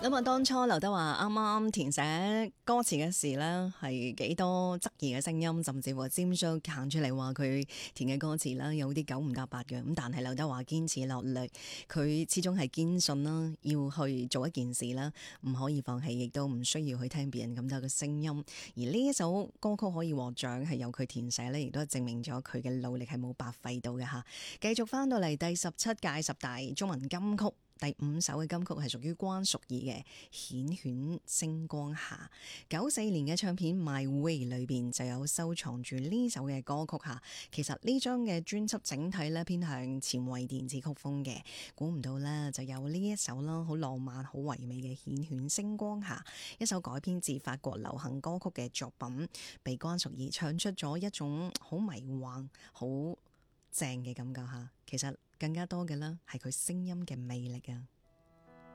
咁啊，當初劉德華啱啱填寫歌詞嘅時呢，係幾多質疑嘅聲音，甚至乎尖叔行出嚟話佢填嘅歌詞啦，有啲九唔搭八嘅。咁但係劉德華堅持落嚟，佢始終係堅信啦，要去做一件事啦，唔可以放棄，亦都唔需要去聽別人咁多嘅聲音。而呢一首歌曲可以獲獎，係由佢填寫呢，亦都證明咗佢嘅努力係冇白費到嘅吓。繼續翻到嚟第17屆十大中文金曲。第5首嘅金曲係屬於關淑怡嘅《繾綣星光下》，94年嘅唱片《My Way》裏邊就有收藏住呢首嘅歌曲吓。其實呢張嘅專輯整體咧偏向前衛電子曲風嘅，估唔到咧就有呢一首啦，好浪漫、好唯美嘅《繾綣星光下》，一首改編自法國流行歌曲嘅作品，被關淑怡唱出咗一種好迷幻、好正嘅感覺吓。其實更加多嘅啦，係佢聲音嘅魅力啊！